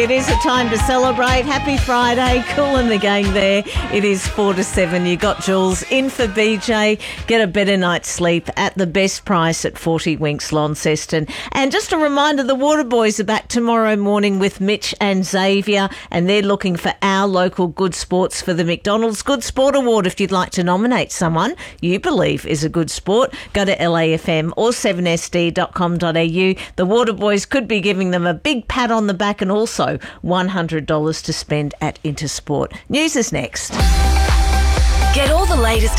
It is a time to celebrate. Happy Friday. Cool in the gang there. It is 4 to 7. You got Jules in for BJ. Get a better night's sleep at the best price at 40 Winks Launceston. And just a reminder, the Waterboys are back tomorrow morning with Mitch and Xavier, and they're looking for our local good sports for the McDonald's Good Sport Award. If you'd like to nominate someone you believe is a good sport, go to LAFM or 7sd.com.au. The Waterboys could be giving them a big pat on the back and also $100 to spend at Intersport. News is next. Get all the latest